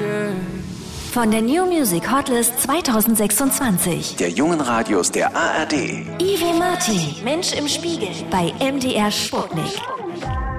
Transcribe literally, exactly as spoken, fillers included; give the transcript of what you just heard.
Von der New Music Hotlist zwanzig sechsundzwanzig. Der jungen Radios der A R D. Ivo Marti, Mensch im Spiegel bei M D R Sputnik.